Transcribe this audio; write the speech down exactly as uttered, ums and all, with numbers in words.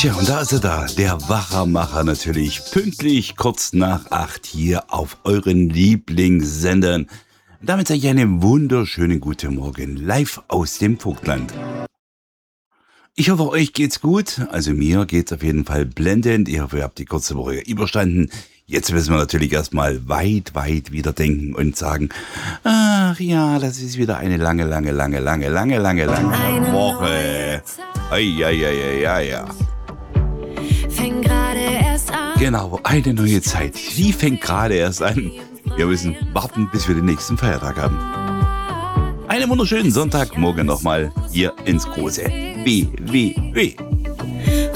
Tja, und da ist er da, der Wachermacher natürlich, pünktlich kurz nach acht hier auf euren Lieblingssendern. Damit sage ich einen wunderschönen guten Morgen, live aus dem Vogtland. Ich hoffe, euch geht's gut, also mir geht's auf jeden Fall blendend. Ich hoffe, ihr habt die kurze Woche überstanden. Jetzt müssen wir natürlich erstmal weit, weit wieder denken und sagen, ach ja, das ist wieder eine lange, lange, lange, lange, lange, lange, lange Woche. Eieieiei. Fängt gerade erst an. Genau, eine neue Zeit. Die fängt gerade erst an. Wir müssen warten, bis wir den nächsten Feiertag haben. Einen wunderschönen Sonntagmorgen nochmal hier ins große W W W.